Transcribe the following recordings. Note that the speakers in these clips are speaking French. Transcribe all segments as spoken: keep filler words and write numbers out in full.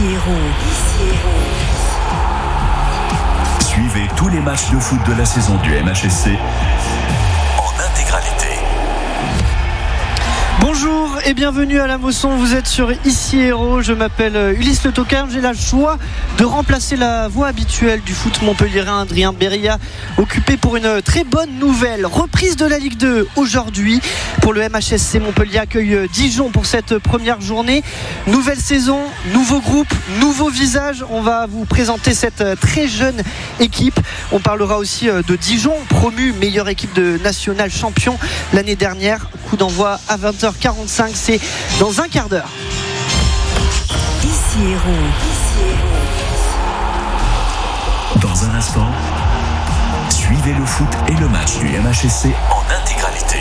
Hérault. Suivez tous les matchs de foot de la saison du M H S C en intégralité. Bonjour et bienvenue à la Mosson, vous êtes sur Ici Hérault, je m'appelle Ulysse Le Tocard, j'ai la joie de remplacer la voix habituelle du foot montpelliérain Adrien Beria, occupé pour une très bonne nouvelle, reprise de la Ligue deux aujourd'hui pour le M H S C. Montpellier accueille Dijon pour cette première journée, nouvelle saison, nouveau groupe, nouveau visage, on va vous présenter cette très jeune équipe, on parlera aussi de Dijon, promu meilleure équipe de national champion l'année dernière, coup d'envoi à vingt heures quarante-cinq, c'est dans un quart d'heure. Ici Hérault. Dans un instant, suivez le foot et le match du M H S C en intégralité.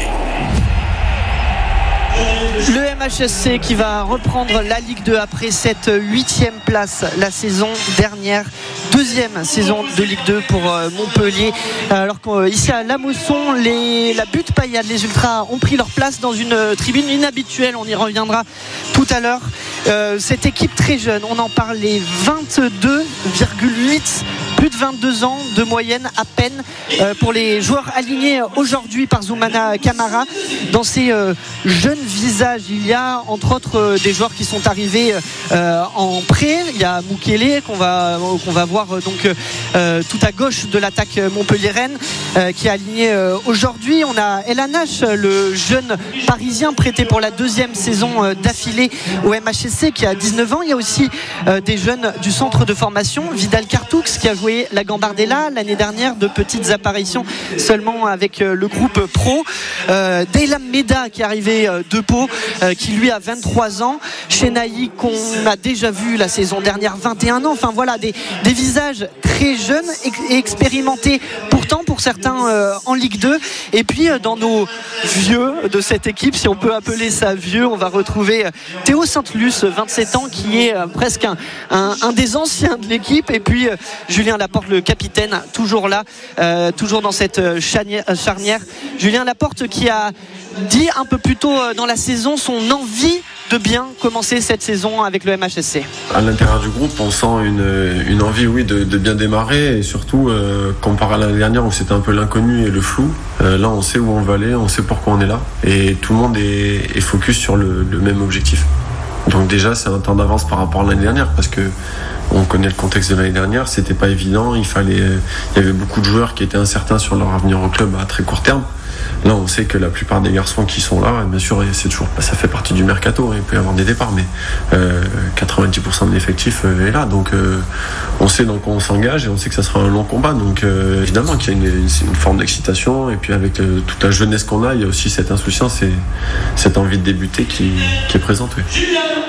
Le M H S C qui va reprendre la Ligue deux après cette huitième place la saison dernière. Deuxième saison de Ligue deux pour Montpellier. Alors qu'ici à La Mosson, les, la butte paillade, les Ultras ont pris leur place dans une tribune inhabituelle. On y reviendra tout à l'heure. Euh, cette équipe très jeune, on en parle, les vingt-deux virgule huit, plus de vingt-deux ans de moyenne à peine euh, pour les joueurs alignés aujourd'hui par Zoumana Camara. Dans ces euh, jeunes visages, il y a entre autres euh, des joueurs qui sont arrivés euh, en prêt. Il y a Moukele qu'on va, qu'on va voir euh, donc euh, tout à gauche de l'attaque montpelliéraine euh, qui est aligné euh, aujourd'hui. On a El Anache, le jeune parisien prêté pour la deuxième saison euh, d'affilée au M H S C qui a dix-neuf ans. Il y a aussi euh, des jeunes du centre de formation, Vidal Cartoux qui a joué la Gambardella l'année dernière, de petites apparitions seulement avec euh, le groupe pro. euh, Deylam Meda qui est arrivé euh, de Pau, euh, qui lui a vingt-trois ans. Chenaï qu'on a déjà vu la saison dernière, vingt et un ans. Enfin voilà, des, des visages très jeunes et expérimentés pourtant pour certains euh, en Ligue deux. Et puis euh, dans nos vieux de cette équipe, si on peut appeler ça vieux, on va retrouver Théo Sainte-Luce, vingt-sept ans, qui est euh, presque un, un, un des anciens de l'équipe. Et puis euh, Julien Laporte, le capitaine, toujours là, euh, toujours dans cette charnière. Julien Laporte qui a dit un peu plus tôt dans la saison son envie de bien commencer cette saison avec le M H S C. À l'intérieur du groupe, on sent une, une envie, oui, de, de bien démarrer, et surtout euh, comparé à l'année dernière où c'était un peu l'inconnu et le flou. Euh, là, on sait où on va aller, on sait pourquoi on est là, et tout le monde est, est focus sur le, le même objectif. Donc déjà, c'est un temps d'avance par rapport à l'année dernière, parce que on connaît le contexte de l'année dernière, c'était pas évident, il fallait, il y avait beaucoup de joueurs qui étaient incertains sur leur avenir au club à très court terme. Là, on sait que la plupart des garçons qui sont là, bien sûr, c'est toujours, ça fait partie du mercato, il peut y avoir des départs, mais euh, quatre-vingt-dix pour cent de l'effectif est là, donc euh, on sait dans quoi on s'engage et on sait que ça sera un long combat, donc euh, évidemment qu'il y a une, une, une forme d'excitation, et puis avec euh, toute la jeunesse qu'on a, il y a aussi cette insouciance et cette envie de débuter qui, qui est présente. Oui.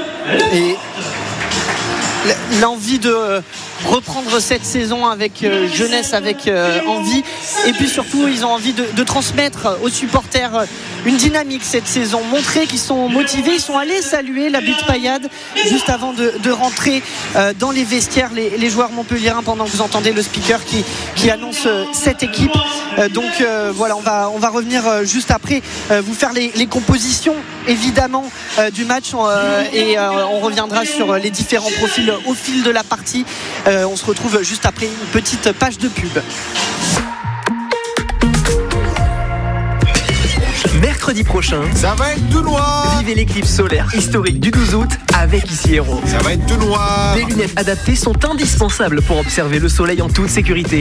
Et l'envie de reprendre cette saison avec euh, jeunesse, avec euh, envie, et puis surtout ils ont envie de, de transmettre aux supporters une dynamique cette saison, montrer qu'ils sont motivés. Ils sont allés saluer la butte paillade juste avant de, de rentrer euh, dans les vestiaires, les, les joueurs montpelliérains, pendant que vous entendez le speaker qui, qui annonce euh, cette équipe. Euh, donc euh, voilà, on va, on va revenir euh, juste après euh, vous faire les, les compositions évidemment euh, du match euh, et euh, on reviendra sur les différents profils au fil de la partie. Euh, on se retrouve juste après une petite page de pub. Mercredi prochain, ça va être tout noir. Vivez l'éclipse solaire historique du douze août avec Ici Hérault. Ça va être tout noir. Des lunettes adaptées sont indispensables pour observer le soleil en toute sécurité.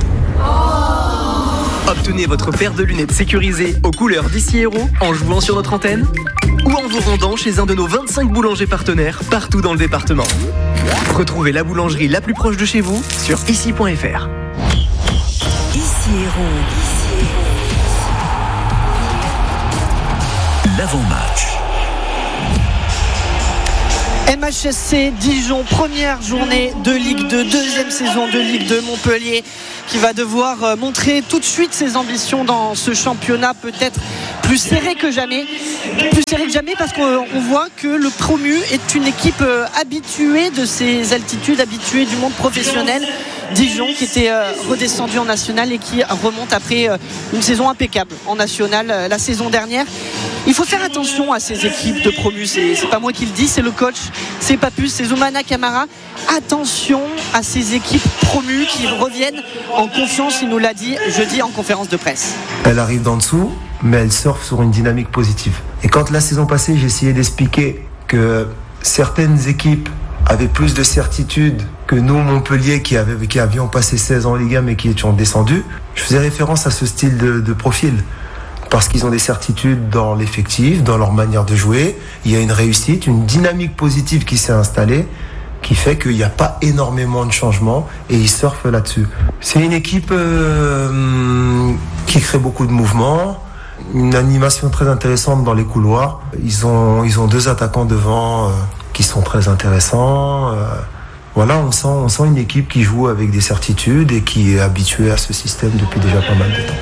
Obtenez votre paire de lunettes sécurisées aux couleurs d'Ici Hérault en jouant sur notre antenne ou en vous rendant chez un de nos vingt-cinq boulangers partenaires partout dans le département. Retrouvez la boulangerie la plus proche de chez vous sur ici point f r. Ici Hérault. L'avant-match. M H S C Dijon, première journée de Ligue deux, deuxième saison de Ligue deux. Montpellier qui va devoir montrer tout de suite ses ambitions dans ce championnat, peut-être plus serré que jamais. Plus serré que jamais parce qu'on voit que le promu est une équipe habituée de ces altitudes, habituée du monde professionnel. Dijon qui était redescendu en national et qui remonte après une saison impeccable en national la saison dernière. Il faut faire attention à ces équipes de promus, c'est, c'est pas moi qui le dis, c'est le coach, c'est Papus, c'est Zoumana Camara. Attention à ces équipes promues qui reviennent en confiance, il nous l'a dit jeudi en conférence de presse. Elle arrive d'en dessous, mais elle surfe sur une dynamique positive. Et quand la saison passée, j'ai essayé d'expliquer que certaines équipes avaient plus de certitude que nous, Montpellier, qui, avait, qui avions passé seize ans en Ligue un mais qui étions descendus, je faisais référence à ce style de, de profil. Parce qu'ils ont des certitudes dans l'effectif, dans leur manière de jouer. Il y a une réussite, une dynamique positive qui s'est installée, qui fait qu'il n'y a pas énormément de changements et ils surfent là-dessus. C'est une équipe euh, qui crée beaucoup de mouvements, une animation très intéressante dans les couloirs. Ils ont, ils ont deux attaquants devant euh, qui sont très intéressants. Euh, voilà, on sent, on sent une équipe qui joue avec des certitudes et qui est habituée à ce système depuis déjà pas mal de temps.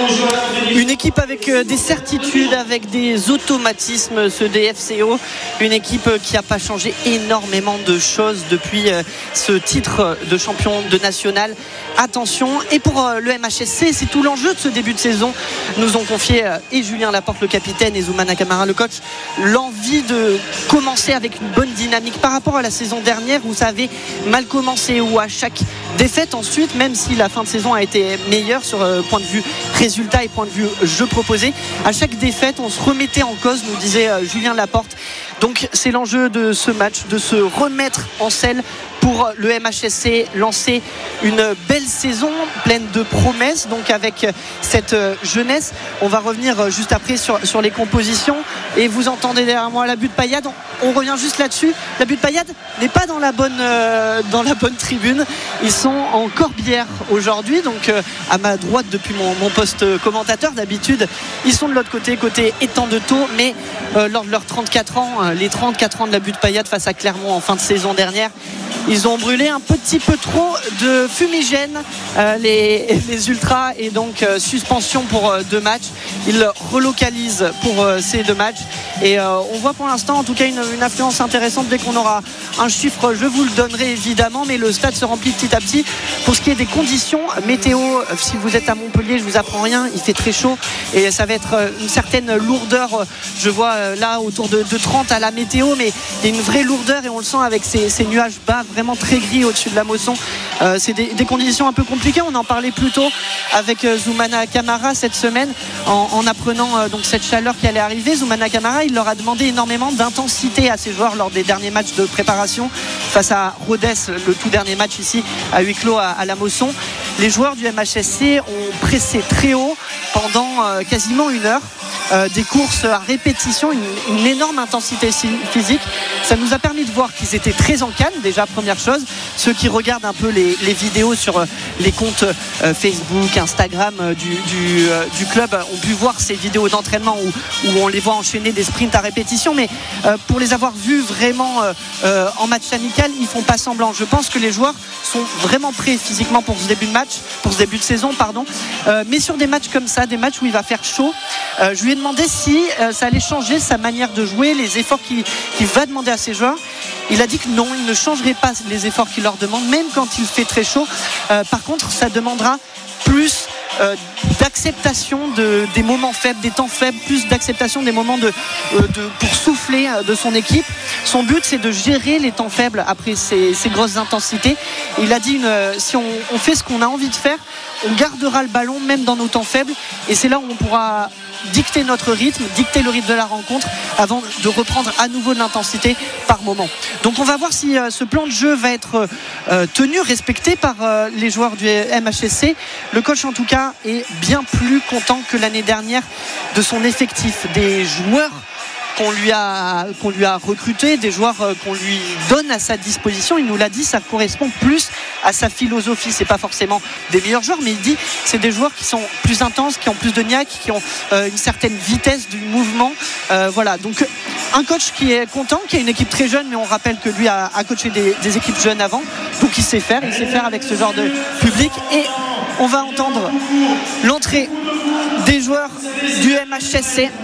Une équipe avec des certitudes, avec des automatismes, ce D F C O. Une équipe qui n'a pas changé énormément de choses depuis ce titre de champion de national. Attention, et pour le M H S C, c'est tout l'enjeu de ce début de saison. Nous ont confié, et Julien Laporte, le capitaine, et Zoumana Camara, le coach, l'envie de commencer avec une bonne dynamique par rapport à la saison dernière où ça avait mal commencé, où à chaque défaite ensuite, même si la fin de saison a été meilleure sur point de vue résultat et point de vue jeu proposé, à chaque défaite on se remettait en cause, nous disait Julien Laporte. Donc c'est l'enjeu de ce match, de se remettre en selle pour le M H S C, lancer une belle saison pleine de promesses, donc avec cette jeunesse. On va revenir juste après sur, sur les compositions et vous entendez derrière moi la butte Payade, on, on revient juste là-dessus. La butte Payade n'est pas dans la bonne, euh, dans la bonne tribune, ils sont en Corbière aujourd'hui, donc euh, à ma droite depuis mon, mon poste commentateur. D'habitude ils sont de l'autre côté, côté étang de Thau, mais euh, lors de leurs trente-quatre ans, les trente-quatre ans de la butte Payade face à Clermont en fin de saison dernière, ils ont brûlé un petit peu trop de fumigène, euh, les, les ultras, et donc euh, suspension pour euh, deux matchs. Ils relocalisent pour euh, ces deux matchs et euh, on voit pour l'instant en tout cas une, une influence intéressante. Dès qu'on aura un chiffre, je vous le donnerai évidemment, mais le stade se remplit petit à petit. Pour ce qui est des conditions météo, si vous êtes à Montpellier, je vous apprends rien, il fait très chaud et ça va être une certaine lourdeur. Je vois là autour de, de trente à la météo, mais il y a une vraie lourdeur et on le sent avec ces, ces nuages bas vraiment très gris au-dessus de la Mosson. Euh, c'est des, des conditions un peu compliquées. On en parlait plus tôt avec euh, Zoumana Camara cette semaine en, en apprenant euh, donc cette chaleur qui allait arriver. Zoumana Camara, il leur a demandé énormément d'intensité à ses joueurs lors des derniers matchs de préparation face à Rodez, le tout dernier match ici à huis clos à, à la Mosson. Les joueurs du M H S C ont pressé très haut pendant euh, quasiment une heure. Euh, des courses à répétition, une, une énorme intensité physique. Ça nous a permis de voir qu'ils étaient très en calme, déjà première chose. Ceux qui regardent un peu les, les vidéos sur euh, les comptes euh, Facebook, Instagram euh, du, du, euh, du club ont pu voir ces vidéos d'entraînement où, où on les voit enchaîner des sprints à répétition, mais euh, pour les avoir vus vraiment euh, euh, en match amical, ils font pas semblant. Je pense que les joueurs sont vraiment prêts physiquement pour ce début de match, pour ce début de saison, pardon. Euh, mais sur des matchs comme ça, des matchs où il va faire chaud, euh, je lui ai demandé si euh, ça allait changer sa manière de jouer, les efforts qu'il, qu'il va demander à ses joueurs. Il a dit que non, il ne changerait pas les efforts qu'il leur demande, même quand il fait très chaud. Euh, par contre, ça demandera plus euh, d'acceptation de, des moments faibles, des temps faibles, plus d'acceptation des moments de, euh, de, pour souffler euh, de son équipe. Son but, c'est de gérer les temps faibles après ces, ces grosses intensités. Et il a dit, une, euh, si on, on fait ce qu'on a envie de faire, on gardera le ballon même dans nos temps faibles, et c'est là où on pourra dicter notre rythme, dicter le rythme de la rencontre avant de reprendre à nouveau de l'intensité par moment. Donc on va voir si euh, ce plan de jeu va être euh, tenu, respecté par euh, les joueurs du M H S C. Le coach en tout cas est bien plus content que l'année dernière de son effectif, des joueurs qu'on lui a qu'on lui a recruté, des joueurs qu'on lui donne à sa disposition. Il nous l'a dit, ça correspond plus à sa philosophie. C'est pas forcément des meilleurs joueurs, mais il dit c'est des joueurs qui sont plus intenses, qui ont plus de niaque, qui ont euh, une certaine vitesse du mouvement. Euh, voilà, donc un coach qui est content, qui a une équipe très jeune, mais on rappelle que lui a, a coaché des, des équipes jeunes avant, donc il sait faire, il sait faire avec ce genre de public. Et on va entendre l'entrée des joueurs du M H S C.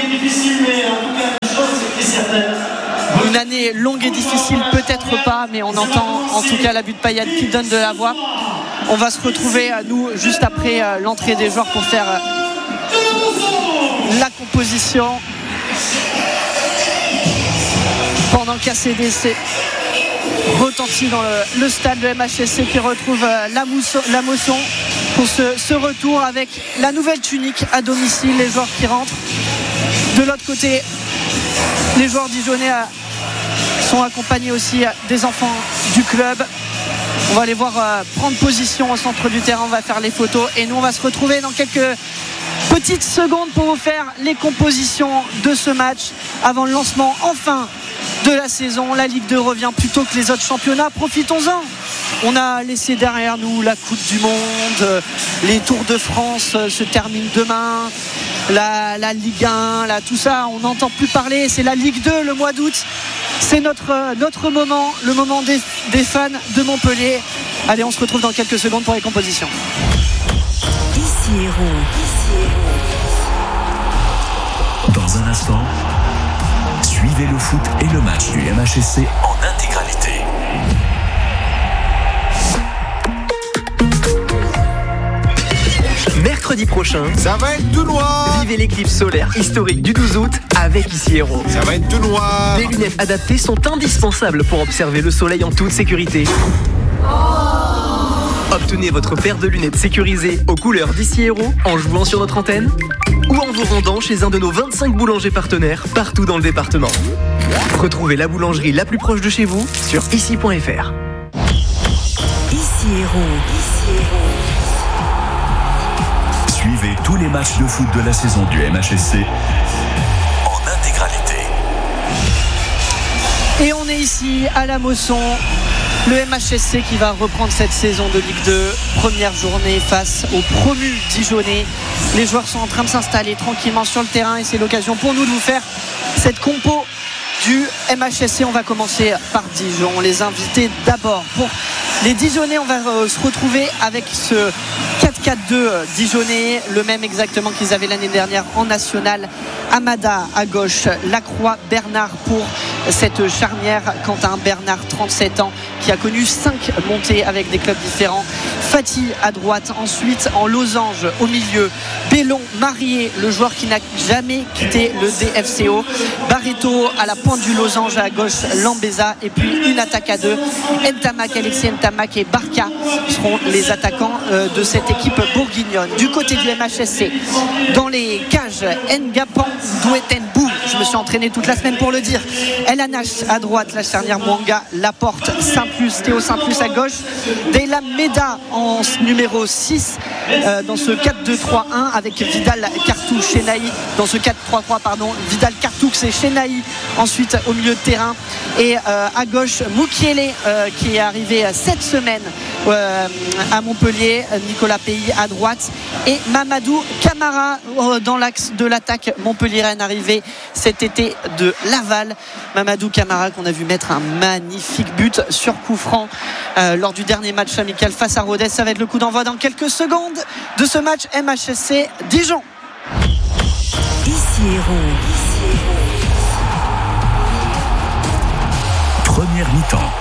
Une année longue et difficile, peut-être pas, mais on entend en tout cas la butte Payade qui donne de la voix. On va se retrouver à nous juste après l'entrée des joueurs pour faire la composition Pendant qu'A C D C retentit dans le, le stade de M H S C qui retrouve la, mousson, la motion pour ce, ce retour avec la nouvelle tunique à domicile, les joueurs qui rentrent. De l'autre côté, les joueurs dijonnais sont accompagnés aussi des enfants du club. On va les voir prendre position au centre du terrain, on va faire les photos et nous on va se retrouver dans quelques petites secondes pour vous faire les compositions de ce match avant le lancement enfin de la saison. La Ligue deux revient plus tôt que les autres championnats, profitons-en. On a laissé derrière nous la Coupe du Monde, les Tours de France se terminent demain, la, la Ligue un, là, tout ça on n'entend plus parler, c'est la Ligue deux le mois d'août, c'est notre, notre moment, le moment des, des fans de Montpellier. Allez, on se retrouve dans quelques secondes pour les compositions. Ici Hérault. Dans un instant, suivez le foot et le match du M H S C en intégralité. Mercredi prochain, Ça va être tout noir. vivez l'éclipse solaire historique du douze août avec Ici Hérault. Ça va être tout noir. Des lunettes adaptées sont indispensables pour observer le soleil en toute sécurité. Obtenez votre paire de lunettes sécurisées aux couleurs d'Ici Hérault en jouant sur notre antenne ou en vous rendant chez un de nos vingt-cinq boulangers partenaires partout dans le département. Retrouvez la boulangerie la plus proche de chez vous sur ici point f r. Ici Hérault. Suivez tous les matchs de foot de la saison du M H S C en intégralité. Et on est ici à la Mosson, le M H S C qui va reprendre cette saison de Ligue deux. Première journée face aux promus dijonnais. Les joueurs sont en train de s'installer tranquillement sur le terrain et c'est l'occasion pour nous de vous faire cette compo du M H S C. On va commencer par Dijon. Les invités d'abord. Pour les Dijonnais, on va euh, se retrouver avec ce quatre quatre deux Dijonnais, le même exactement qu'ils avaient l'année dernière en national. Amada à gauche, Lacroix, Bernard pour cette charnière. Quentin Bernard, trente-sept ans, qui a connu cinq montées avec des clubs différents. Fati à droite, ensuite en losange au milieu, Bellon, Marié, le joueur qui n'a jamais quitté le D F C O. Barreto à la pointe du losange à gauche, Lambeza, et puis une attaque à deux. Ntamak, Alexis Ntamak et Barca seront les attaquants de cette équipe bourguignonne. Du côté du M H S C, dans les cages, Ngapan, Douetenbou, je me suis entraîné toute la semaine pour le dire. El Anache à droite, la charnière Mwanga, Laporte, Saint-Plus, Théo Saint-Plus à gauche. Deyla Meda en numéro six euh, dans ce quatre deux trois un avec Vidal Cartou, Chenaï dans ce quatre trois trois pardon, Vidal Cartoux et Chenaï ensuite au milieu de terrain, et euh, à gauche Moukielé euh, qui est arrivé cette semaine euh, à Montpellier, Nicolas Pays à droite, et Mamadou Camara euh, dans l'axe de l'attaque montpelliéraine, arrivé cet été de Laval. Mamadou Camara qu'on a vu mettre un magnifique but sur coup franc euh, lors du dernier match amical face à Rodez. Ça va être le coup d'envoi dans quelques secondes de ce match M H S C Dijon. Ici Hérault. Première mi-temps.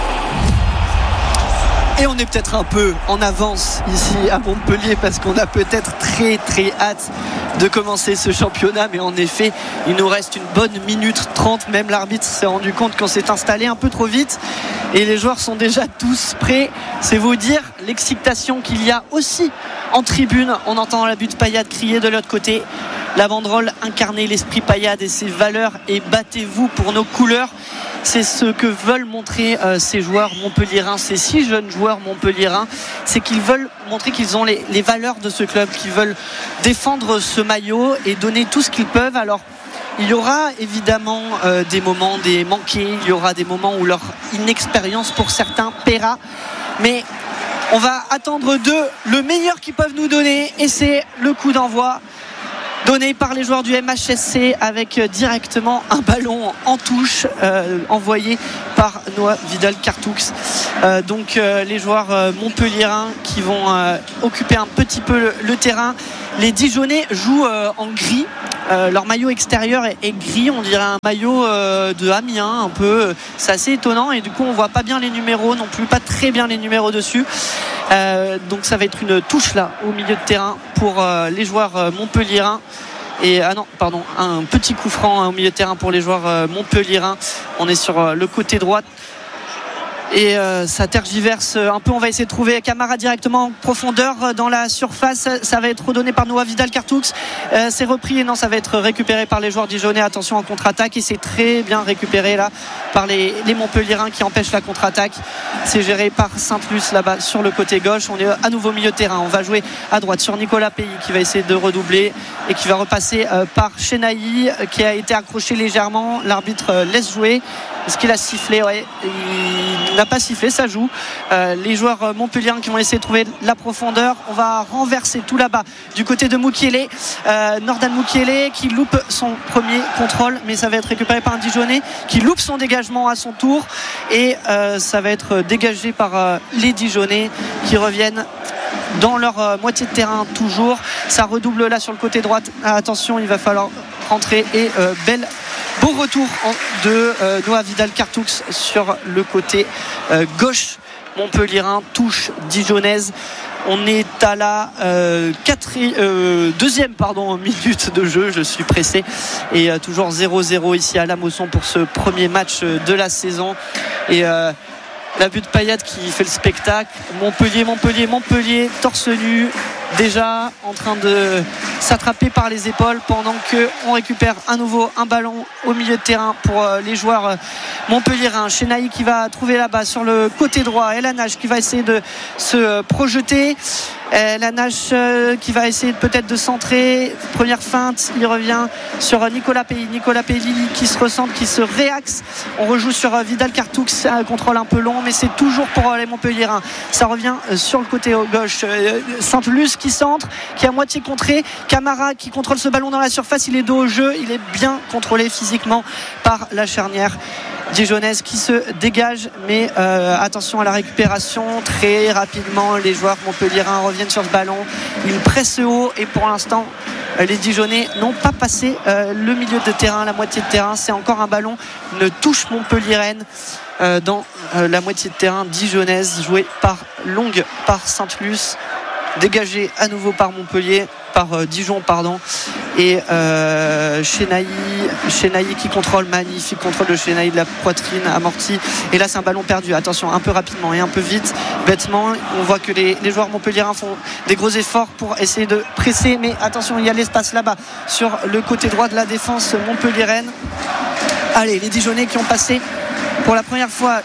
Et on est peut-être un peu en avance ici à Montpellier parce qu'on a peut-être très très hâte de commencer ce championnat, mais en effet il nous reste une bonne minute trente. Même l'arbitre s'est rendu compte qu'on s'est installé un peu trop vite et les joueurs sont déjà tous prêts. C'est vous dire l'excitation qu'il y a aussi en tribune. On entend la butte Payade crier de l'autre côté. La banderole incarnait l'esprit Payade et ses valeurs, et battez-vous pour nos couleurs. C'est ce que veulent montrer euh, ces joueurs montpelliérains, ces six jeunes joueurs montpelliérains. C'est qu'ils veulent montrer qu'ils ont les, les valeurs de ce club, qu'ils veulent défendre ce maillot et donner tout ce qu'ils peuvent. Alors il y aura évidemment euh, des moments des manqués, il y aura des moments où leur inexpérience pour certains paiera, mais on va attendre d'eux le meilleur qu'ils peuvent nous donner, et c'est le coup d'envoi donné par les joueurs du M H S C avec directement un ballon en touche euh, envoyé par Noah Vidal Cartoux. Euh, donc euh, les joueurs euh, montpelliérains qui vont euh, occuper un petit peu le, le terrain. Les Dijonnais jouent euh, en gris. Euh, leur maillot extérieur est, est gris, on dirait un maillot euh, de Amiens un peu. C'est assez étonnant et du coup on voit pas bien les numéros non plus, pas très bien les numéros dessus. Euh, donc ça va être une touche là au milieu de terrain pour euh, les joueurs euh, montpelliérains. Et ah non, pardon, un petit coup franc au milieu de terrain pour les joueurs euh, montpelliérains. On est sur euh, le côté droit. Et euh, ça tergiverse un peu. On va essayer de trouver Camara directement en profondeur dans la surface. Ça va être redonné par Noah Vidal-Cartoux. Euh, c'est repris et non, ça va être récupéré par les joueurs dijonnais. Attention en contre-attaque, et c'est très bien récupéré là par les, les Montpelliérains qui empêchent la contre-attaque. C'est géré par Sainte-Luce là-bas sur le côté gauche. On est à nouveau au milieu de terrain. On va jouer à droite sur Nicolas Pays qui va essayer de redoubler et qui va repasser euh, par Chenailly qui a été accroché légèrement. L'arbitre euh, laisse jouer. Est-ce qu'il a sifflé? Ouais, il n'a pas sifflé, ça joue. Euh, les joueurs montpelliérains qui vont essayer de trouver la profondeur. On va renverser tout là-bas du côté de Mukiele, euh, Nordan Mukiele qui loupe son premier contrôle, mais ça va être récupéré par un Dijonnais qui loupe son dégagement à son tour, et euh, ça va être dégagé par euh, les Dijonnais qui reviennent dans leur euh, moitié de terrain toujours. Ça redouble là sur le côté droit. Ah, attention, il va falloir rentrer, et euh, belle beau retour de euh, Noah Vidal-Cartoux sur le côté euh, gauche montpelliérain, touche dijonnaise. On est à la euh, quatri- euh, deuxième pardon, minute de jeu, je suis pressé, et euh, toujours zéro zéro ici à la Mosson pour ce premier match de la saison. Et euh, la but de Payet qui fait le spectacle. Montpellier, Montpellier, Montpellier, torse nu, déjà en train de s'attraper par les épaules, pendant qu'on récupère à nouveau un ballon au milieu de terrain pour les joueurs montpelliérains. Chenailly qui va trouver là-bas sur le côté droit. Elanache qui va essayer de se projeter. Elanache qui va essayer peut-être de centrer. Première feinte, il revient sur Nicolas Pays. Nicolas Pays qui se recentre, qui se réaxe. On rejoue sur Vidal-Cartoux, un contrôle un peu long, mais c'est toujours pour les Montpelliérains. Ça revient sur le côté gauche. Sainte-Luce qui centre, qui est à moitié contré. Camara qui contrôle ce ballon dans la surface. Il est dos au jeu, il est bien contrôlé physiquement par la charnière dijonnaise qui se dégage, mais euh, attention à la récupération très rapidement. Les joueurs montpelliérains reviennent sur ce ballon, ils pressent haut, et pour l'instant les Dijonnais n'ont pas passé euh, le milieu de terrain, la moitié de terrain. C'est encore un ballon, une touche montpelliéraine euh, dans euh, la moitié de terrain dijonnaise, jouée par Longue, par Sainte-Luce, dégagé à nouveau par Montpellier, par euh, Dijon pardon, et euh, Chenailly, Chenailly qui contrôle, magnifique contrôle de Chenailly de la poitrine amortie, et là c'est un ballon perdu. Attention, un peu rapidement et un peu vite, bêtement. On voit que les, les joueurs montpelliérains font des gros efforts pour essayer de presser, mais attention, il y a l'espace là-bas sur le côté droit de la défense montpelliéraine. Allez, les Dijonnais qui ont passé pour la première fois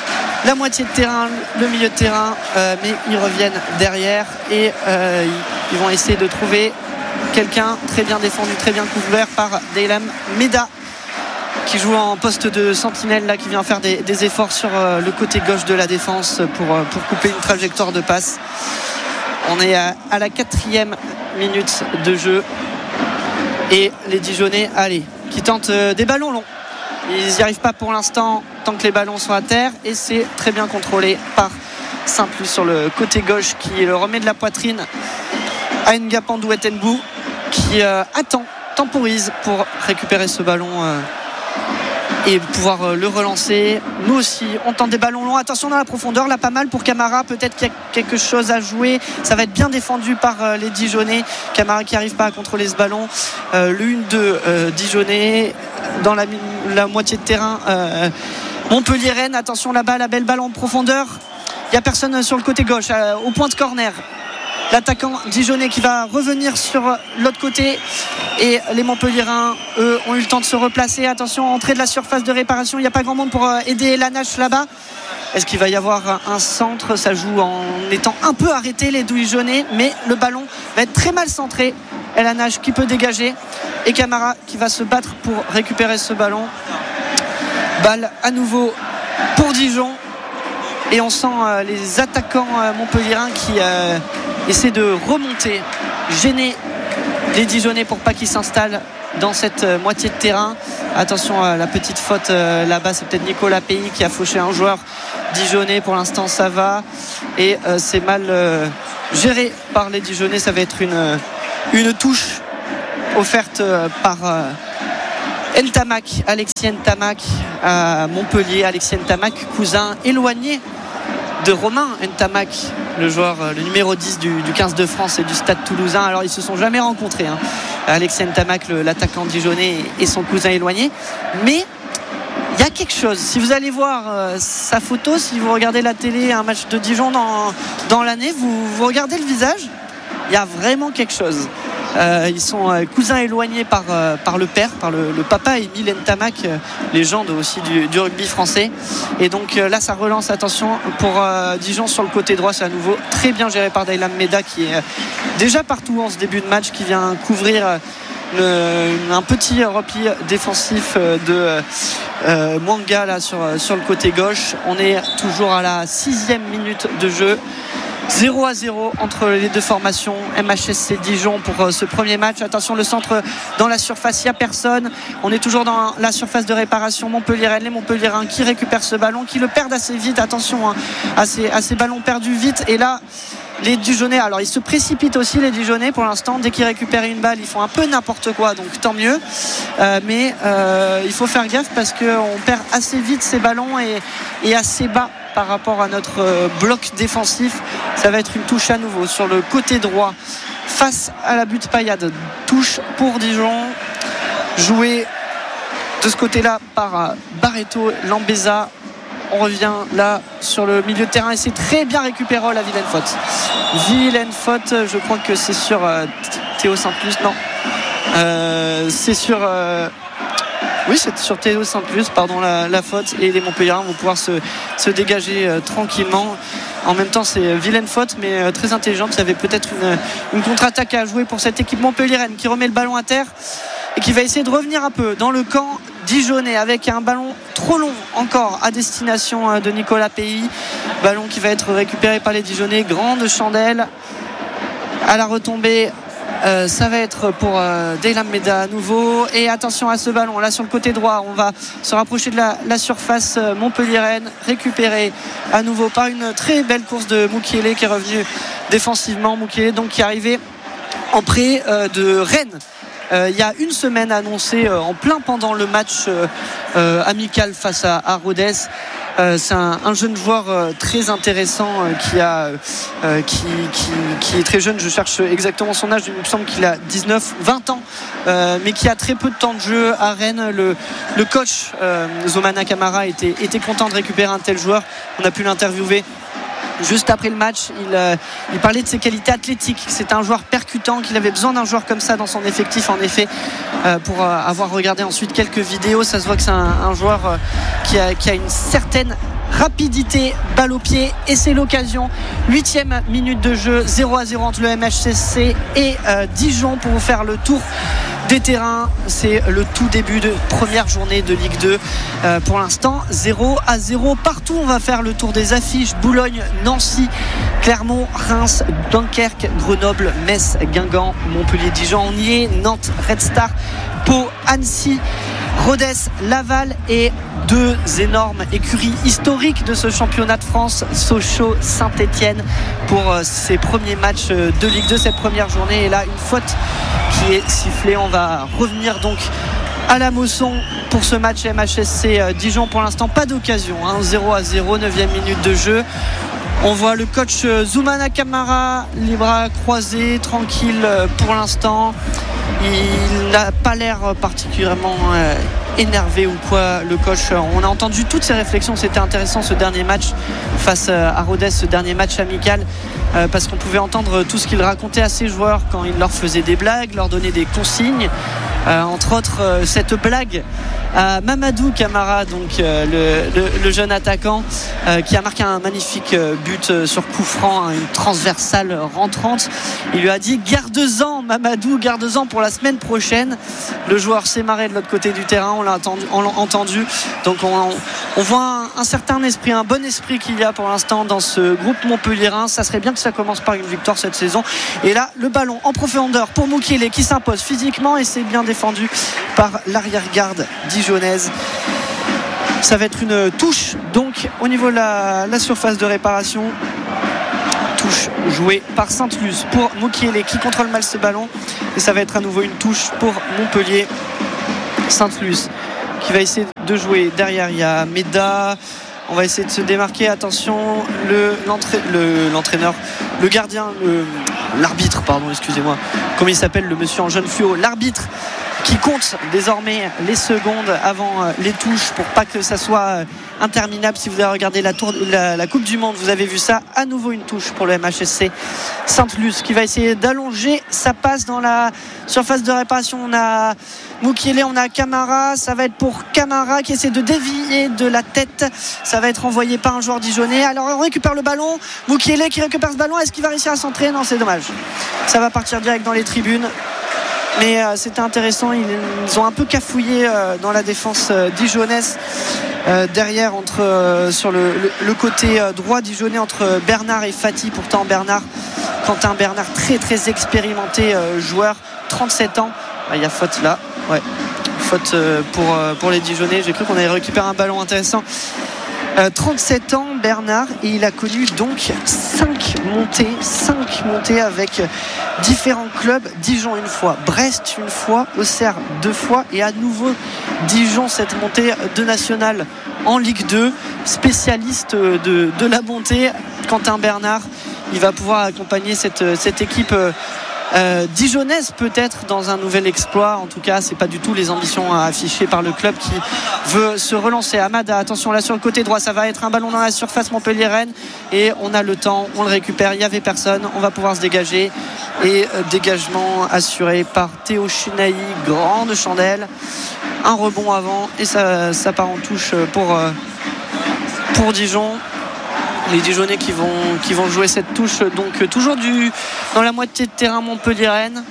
la moitié de terrain, le milieu de terrain, euh, mais ils reviennent derrière, et euh, ils vont essayer de trouver quelqu'un très bien défendu, très bien couvert par Deylam Meda, qui joue en poste de sentinelle là, qui vient faire des, des efforts sur euh, le côté gauche de la défense pour, euh, pour couper une trajectoire de passe. On est à, à la quatrième minute de jeu, et les Dijonnais, allez, qui tentent euh, des ballons longs. Ils n'y arrivent pas pour l'instant tant que les ballons sont à terre, et c'est très bien contrôlé par Sainte-Luce sur le côté gauche, qui le remet de la poitrine à Ngapandou Etenbou, qui euh, attend, temporise pour récupérer ce ballon euh, et pouvoir euh, le relancer. Nous aussi on tente des ballons longs. Attention dans la profondeur là, pas mal pour Camara, peut-être qu'il y a quelque chose à jouer. Ça va être bien défendu par euh, les Dijonnais. Camara qui n'arrive pas à contrôler ce ballon. euh, le un deux euh, Dijonnais dans la, la moitié de terrain euh, Montpellier-Rennes. Attention là-bas, la belle balle en profondeur. Il n'y a personne sur le côté gauche, euh, au point de corner. L'attaquant dijonnais qui va revenir sur l'autre côté, et les Montpelliérains, eux, ont eu le temps de se replacer. Attention, entrée de la surface de réparation, il n'y a pas grand monde pour aider Lanache là-bas. Est-ce qu'il va y avoir un centre? Ça joue en étant un peu arrêté, les Dijonnais, mais le ballon va être très mal centré. Lanache qui peut dégager, et Camara qui va se battre pour récupérer ce ballon. Balle à nouveau pour Dijon, et on sent euh, les attaquants euh, montpelliérains qui euh, essaient de remonter, gêner les Dijonnais pour pas qu'ils s'installent dans cette euh, moitié de terrain. Attention à la petite faute euh, là-bas, c'est peut-être Nicolas Pays qui a fauché un joueur dijonnais. Pour l'instant ça va, et euh, c'est mal euh, géré par les Dijonnais. Ça va être une, une touche offerte euh, par euh, Ntamak, Alexis Ntamak à Montpellier. Alexis Ntamak, cousin éloigné de Romain Ntamak, le joueur, le numéro dix du, du quinze de France et du Stade Toulousain. Alors ils se sont jamais rencontrés, hein. Alexis Ntamak, l'attaquant dijonnais, et son cousin éloigné. Mais il y a quelque chose. Si vous allez voir euh, sa photo, si vous regardez la télé, un match de Dijon dans, dans l'année, vous, vous regardez le visage, il y a vraiment quelque chose. Euh, ils sont euh, cousins éloignés par, euh, par le père, par le, le papa, Émile Ntamak, euh, légende aussi du, du rugby français. Et donc euh, là, ça relance, attention, pour euh, Dijon sur le côté droit. C'est à nouveau très bien géré par Dailam Meda, qui est euh, déjà partout en ce début de match, qui vient couvrir euh, le, un petit repli défensif de euh, Mwanga là, sur, sur le côté gauche. On est toujours à la sixième minute de jeu. zéro à zéro entre les deux formations. M H S C Dijon pour ce premier match. Attention, le centre dans la surface, il n'y a personne. On est toujours dans la surface de réparation. Montpellier-Rennes, les Montpelliérains qui récupèrent ce ballon, qui le perdent assez vite. Attention hein, à, ces, à ces ballons perdus vite. Et là, les Dijonnais, alors ils se précipitent aussi, les Dijonnais pour l'instant. Dès qu'ils récupèrent une balle, ils font un peu n'importe quoi, donc tant mieux. Euh, mais euh, il faut faire gaffe parce qu'on perd assez vite ces ballons et, et assez bas par rapport à notre euh, bloc défensif. Ça va être une touche à nouveau sur le côté droit face à la butte paillade. Touche pour Dijon, jouée de ce côté-là par euh, Barreto Lambeza. On revient là sur le milieu de terrain et c'est très bien récupéré la vilaine faute. Vilaine faute, je crois que c'est sur euh, Théo Saint-Plus, non euh, c'est sur euh, oui c'est sur Théo Saint-Plus, pardon la, la faute, et les Montpelliérains vont pouvoir se, se dégager euh, tranquillement. En même temps c'est vilaine faute mais euh, très intelligente. Il y avait peut-être une, une contre-attaque à jouer pour cette équipe Montpelliéraine qui remet le ballon à terre et qui va essayer de revenir un peu dans le camp dijonnais avec un ballon trop long encore à destination de Nicolas Pays. Ballon qui va être récupéré par les Dijonnais. Grande chandelle à la retombée. Euh, ça va être pour euh, Dailam Meda à nouveau. Et attention à ce ballon là sur le côté droit. On va se rapprocher de la, la surface Montpellier-Rennes, récupéré à nouveau par une très belle course de Moukielé qui est revenu défensivement. Moukielé donc qui est arrivé en prêt euh, de Rennes. Euh, il y a une semaine annoncé euh, en plein pendant le match euh, euh, amical face à, à Rodez. Euh, c'est un, un jeune joueur euh, très intéressant euh, qui, a, euh, qui, qui, qui est très jeune. Je cherche exactement son âge. Il me semble qu'il a dix-neuf vingt ans euh, mais qui a très peu de temps de jeu à Rennes. Le, le coach euh, Zomana Camara était, était content de récupérer un tel joueur. On a pu l'interviewer juste après le match. Il, euh, il parlait de ses qualités athlétiques. C'était un joueur percutant, qu'il avait besoin d'un joueur comme ça dans son effectif. En effet, euh, pour euh, avoir regardé ensuite quelques vidéos, ça se voit que c'est un, un joueur euh, qui, a, qui a une certaine rapidité, balle au pied, et c'est l'occasion. Huitième minute de jeu, zéro à zéro entre le M H C C et euh, Dijon pour vous faire le tour des terrains. C'est le tout début de première journée de Ligue deux. Euh, pour l'instant, zéro à zéro partout. On va faire le tour des affiches. Boulogne, Nancy, Clermont, Reims, Dunkerque, Grenoble, Metz, Guingamp, Montpellier, Dijon. On y est. Nantes, Red Star, Pau, Annecy, Rodez, Laval et deux énormes écuries historiques de ce championnat de France, Sochaux, Saint-Etienne, pour euh, ces premiers matchs de Ligue deux, cette première journée. Et là, une faute qui est sifflée. On va revenir donc à la Mosson pour ce match M H S C euh, Dijon. Pour l'instant, pas d'occasion, hein. zéro à zéro, neuvième minute de jeu. On voit le coach euh, Zomana Camara, les bras croisés, tranquille euh, pour l'instant. Il n'a pas l'air particulièrement euh, énervé ou quoi, le coach. On a entendu toutes ses réflexions. C'était intéressant ce dernier match face à Rodez, ce dernier match amical, euh, parce qu'on pouvait entendre tout ce qu'il racontait à ses joueurs quand il leur faisait des blagues, leur donnait des consignes, euh, entre autres euh, cette blague à Mamadou Camara, donc euh, le, le, le jeune attaquant euh, qui a marqué un magnifique euh, but euh, sur coup franc, hein, une transversale rentrante. Il lui a dit garde-en Mamadou, garde-en pour la semaine prochaine. Le joueur s'est marré de l'autre côté du terrain, on l'a entendu, on l'a entendu. Donc on, on voit un, un certain esprit, un bon esprit qu'il y a pour l'instant dans ce groupe montpelliérain. Ça serait bien que ça commence par une victoire cette saison. Et là le ballon en profondeur pour Moukielé qui s'impose physiquement et c'est bien défendu par l'arrière-garde dijonnaise. Ça va être une touche donc au niveau de la, la surface de réparation. Touche jouée par Sainte-Luce pour Moukielé qui contrôle mal ce ballon, et ça va être à nouveau une touche pour Montpellier. Sainte-Luce qui va essayer de jouer derrière. Il y a Meda, On va essayer de se démarquer. Attention, le, l'entra... le, l'entraîneur, le gardien, le, l'arbitre, pardon, excusez-moi. Comment il s'appelle, le monsieur en jaune fluo? L'arbitre qui compte désormais les secondes avant les touches pour pas que ça soit interminable. Si vous avez regardé la, tour, la, la Coupe du Monde, vous avez vu ça. À nouveau une touche pour le M H S C Sainte-Luce qui va essayer d'allonger. Ça passe dans la surface de réparation. On a Mukiele, on a Camara. Ça va être pour Camara qui essaie de dévier de la tête. Ça va être envoyé par un joueur dijonnais. Alors on récupère le ballon. Mukiele qui récupère ce ballon. Est-ce qu'il va réussir à centrer? Non, c'est dommage. Ça va partir direct dans les tribunes. Mais euh, c'était intéressant, ils, ils ont un peu cafouillé euh, dans la défense euh, dijonnaise euh, derrière entre, euh, sur le, le, le côté euh, droit dijonnais entre Bernard et Fati. Pourtant Bernard, Quentin Bernard, très très expérimenté euh, joueur, trente-sept ans. Il ah, y a faute là, ouais. Faute euh, pour, euh, pour les Dijonnais. J'ai cru qu'on avait récupéré un ballon intéressant. Euh, trente-sept ans Bernard, et il a connu donc cinq montées cinq montées avec différents clubs. Dijon une fois, Brest une fois, Auxerre deux fois et à nouveau Dijon, cette montée de nationale en Ligue deux. Spécialiste de, de la montée, Quentin Bernard, il va pouvoir accompagner cette, cette équipe Euh, dijonnaise peut-être dans un nouvel exploit. En tout cas, c'est pas du tout les ambitions affichées par le club qui veut se relancer. Amada, attention là sur le côté droit, ça va être un ballon dans la surface Montpellier-Rennes et on a le temps, on le récupère, il n'y avait personne, on va pouvoir se dégager et euh, dégagement assuré par Théo Chenailly, grande chandelle, un rebond avant et ça, ça part en touche pour, euh, pour Dijon. Les Dijonnais qui vont, qui vont jouer cette touche, donc toujours du, dans la moitié de terrain Montpellier-Rennes.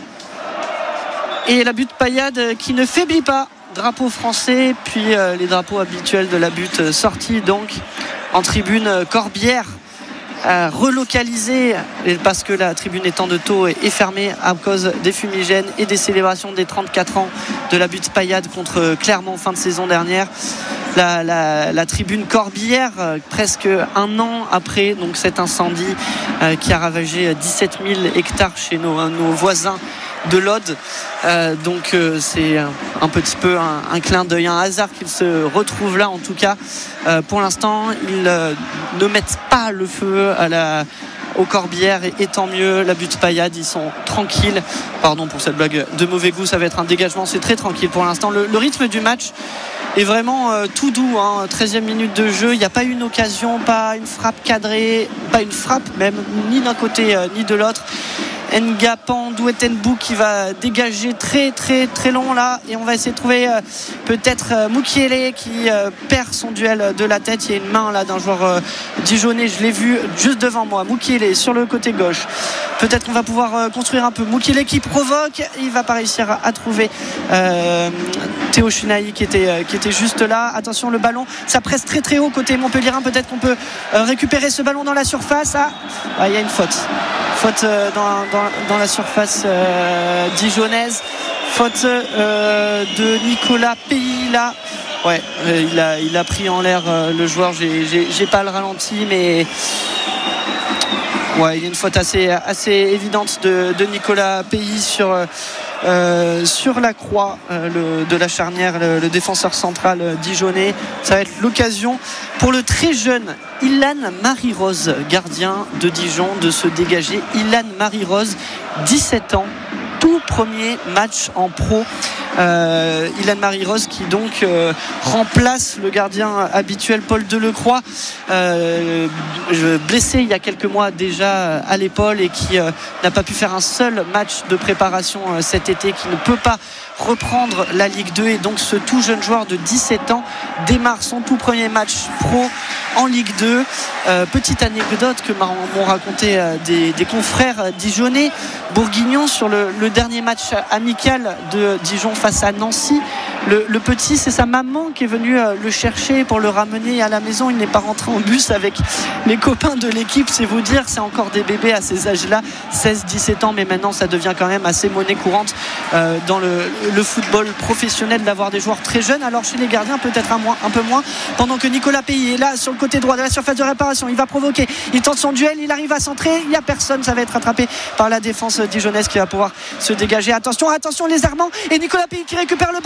Et la butte Payade qui ne faiblit pas. Drapeau français, puis euh, les drapeaux habituels de la butte sortis donc en tribune Corbière. Euh, relocalisée parce que la tribune étant de Thau est fermée à cause des fumigènes et des célébrations des trente-quatre ans de la butte Payade contre Clermont fin de saison dernière. La, la, la tribune Corbière euh, presque un an après donc cet incendie euh, qui a ravagé dix-sept mille hectares chez nos, nos voisins de l'Aude. Euh, donc euh, c'est un, un petit peu un, un clin d'œil, un hasard qu'ils se retrouvent là en tout cas. Euh, pour l'instant ils euh, ne mettent pas le feu à la aux Corbières et, et tant mieux. La butte Payade, ils sont tranquilles. Pardon pour cette blague de mauvais goût, ça va être un dégagement, c'est très tranquille pour l'instant. Le, le rythme du match est vraiment euh, tout doux, hein. treizième minute de jeu, il n'y a pas une occasion, pas une frappe cadrée, pas une frappe même, ni d'un côté euh, ni de l'autre. Ngapan Douetenbou qui va dégager très très très long là et on va essayer de trouver euh, peut-être euh, Mukiele qui euh, perd son duel de la tête. Il y a une main là d'un joueur euh, dijonnais, je l'ai vu juste devant moi. Mukiele sur le côté gauche, peut-être qu'on va pouvoir euh, construire un peu. Mukiele qui provoque, il va pas réussir à, à trouver euh, Théo Chenailly qui était, euh, qui était juste là. Attention le ballon, ça presse très très haut côté Montpellierin, peut-être qu'on peut euh, récupérer ce ballon dans la surface. Ah, ah, il y a une faute faute euh, dans, dans dans la surface euh, dijonnaise, faute euh, de Nicolas Pays là. Ouais, euh, il, a, il a pris en l'air euh, le joueur, j'ai, j'ai, j'ai pas le ralenti mais ouais, il y a une faute assez, assez évidente de, de Nicolas Pays sur, euh, sur la croix euh, le, de la charnière, le, le défenseur central euh, dijonnais. Ça va être l'occasion pour le très jeune Ilan Marie-Rose, gardien de Dijon, de se dégager. Ilan Marie-Rose, dix-sept ans, tout premier match en pro. Euh, Ilan Marie-Rose qui donc euh, remplace le gardien habituel Paul Delecroix, euh, blessé il y a quelques mois déjà à l'épaule et qui euh, n'a pas pu faire un seul match de préparation euh, cet été, qui ne peut pas reprendre la Ligue deux, et donc ce tout jeune joueur de dix-sept ans démarre son tout premier match pro en Ligue deux. Euh, petite anecdote que m'ont raconté euh, des, des confrères dijonnais, bourguignons, sur le, le dernier match amical de Dijon face à Nancy. Le, le petit, c'est sa maman qui est venue euh, le chercher pour le ramener à la maison. Il n'est pas rentré en bus avec les copains de l'équipe, c'est vous dire. C'est encore des bébés à ces âges-là, seize dix-sept ans, mais maintenant ça devient quand même assez monnaie courante euh, dans le, le football professionnel d'avoir des joueurs très jeunes. Alors chez les gardiens peut-être un, moins, un peu moins, pendant que Nicolas Pays est là sur le côté droit de la surface de réparation. Il va provoquer, il tente son duel, il arrive à centrer, il n'y a personne, ça va être rattrapé par la défense dijonnaise qui va pouvoir se dégager. Attention, attention les Armands, et Nicolas Pays qui récupère le ballon, il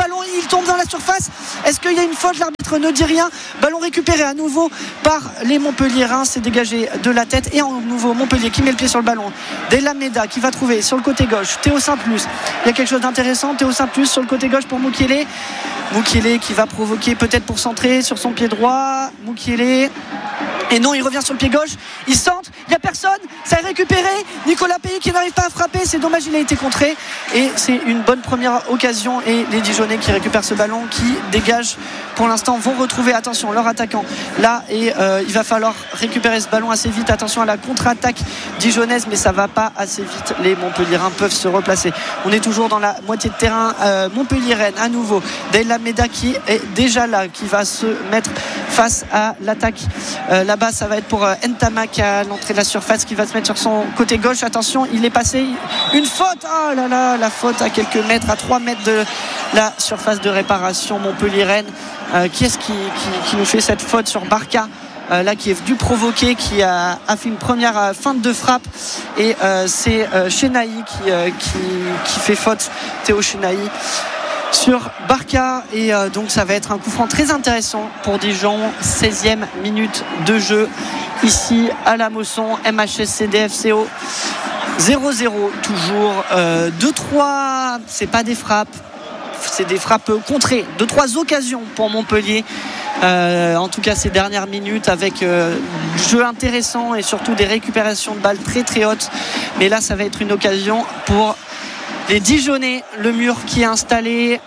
il tombe dans la surface. Est-ce qu'il y a une faute? L'arbitre ne dit rien. Ballon récupéré à nouveau par les Montpelliérains. C'est dégagé de la tête et en nouveau Montpellier qui met le pied sur le ballon. Delameda qui va trouver sur le côté gauche Théo Saint-Plus. Il y a quelque chose d'intéressant. Théo Saint-Plus sur le côté gauche pour Mukiele. Mukiele qui va provoquer peut-être pour centrer sur son pied droit. Mukiele. Et non, il revient sur le pied gauche, il centre, il n'y a personne, ça est récupéré. Nicolas Pays qui n'arrive pas à frapper, c'est dommage, il a été contré. Et c'est une bonne première occasion. Et les Dijonais qui récupèrent ce ballon, qui dégagent pour l'instant, vont retrouver, attention, leur attaquant là. Et euh, il va falloir récupérer ce ballon assez vite. Attention à la contre-attaque dijonnaise, mais ça va pas assez vite. Les Montpelliérains peuvent se replacer. On est toujours dans la moitié de terrain euh, Montpelliéraine à nouveau. Delameda qui est déjà là, qui va se mettre face à l'attaque. Euh, là-bas, ça va être pour euh, Ntamak à l'entrée de la surface, qui va se mettre sur son côté gauche. Attention, il est passé. Une faute. Oh là là, la faute à quelques mètres, à trois mètres de la surface de réparation montpelliéraine. Euh, qui est-ce qui, qui, qui nous fait cette faute sur Barca, euh, là, qui est venu provoquer, qui a, a fait une première euh, feinte de frappe. Et euh, c'est euh, Chenaï qui, euh, qui, qui fait faute, Théo Chenaï sur Barca. Et euh, donc ça va être un coup franc très intéressant pour Dijon. Seizième minute de jeu ici à la Mosson. M H S C D F C O zéro zéro toujours. euh, deux trois, c'est pas des frappes, c'est des frappes contrées. deux trois occasions pour Montpellier, euh, en tout cas ces dernières minutes, avec euh, jeu intéressant et surtout des récupérations de balles très très hautes. Mais là ça va être une occasion pour les Dijonnais. Le mur qui est installé,